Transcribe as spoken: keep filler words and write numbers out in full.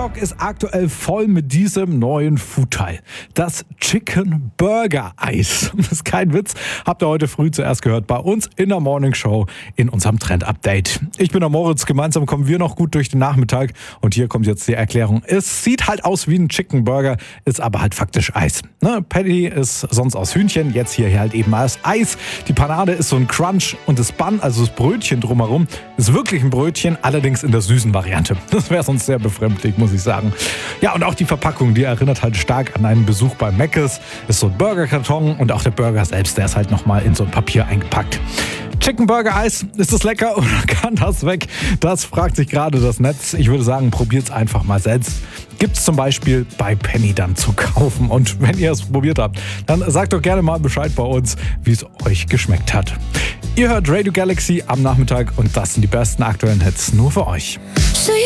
TikTok ist aktuell voll mit diesem neuen Foodteil. Das Chicken Burger Eis. Das ist kein Witz. Habt ihr heute früh zuerst gehört bei uns in der Morning Show in unserem Trend-Update. Ich bin der Moritz. Gemeinsam kommen wir noch gut durch den Nachmittag. Und hier kommt jetzt die Erklärung. Es sieht halt aus wie ein Chicken Burger, ist aber halt faktisch Eis. Ne? Patty ist sonst aus Hühnchen, jetzt hier halt eben als Eis. Die Panade ist so ein Crunch und das Bun, also das Brötchen drumherum, ist wirklich ein Brötchen, allerdings in der süßen Variante. Das wäre sonst sehr befremdlich, muss ich sagen. Ja, und auch die Verpackung, die erinnert halt stark an einen Besuch bei Mc's. Ist so ein Burgerkarton und auch der Burger selbst, der ist halt nochmal in so ein Papier eingepackt. Chicken Burger Eis, ist das lecker oder kann das weg? Das fragt sich gerade das Netz. Ich würde sagen, probiert's einfach mal selbst. Gibt's zum Beispiel bei Penny dann zu kaufen. Und wenn ihr es probiert habt, dann sagt doch gerne mal Bescheid bei uns, wie es euch geschmeckt hat. Ihr hört Radio Galaxy am Nachmittag und das sind die besten aktuellen Hits nur für euch.